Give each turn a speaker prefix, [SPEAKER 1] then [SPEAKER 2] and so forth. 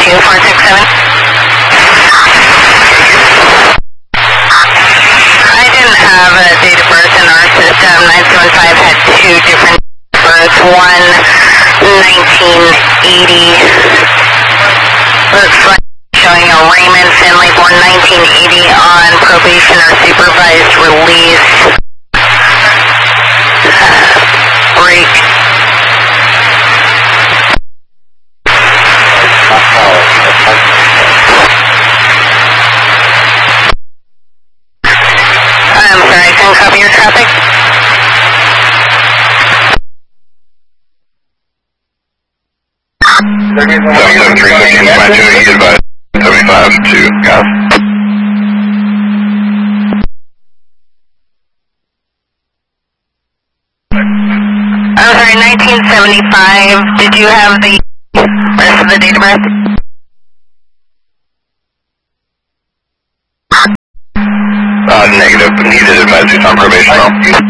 [SPEAKER 1] 2467. I didn't have a date of birth in our system. 975 had two different births. One 1980. Looks like showing a Raymond Finley born 1980 on probation or supervised release. Break. I'm sorry, I couldn't copy your traffic.
[SPEAKER 2] He advised 75 to gas.
[SPEAKER 1] I'm sorry, 1975. Did you have the rest of the date of birth?
[SPEAKER 2] Negative. Needed advice. He's on probation.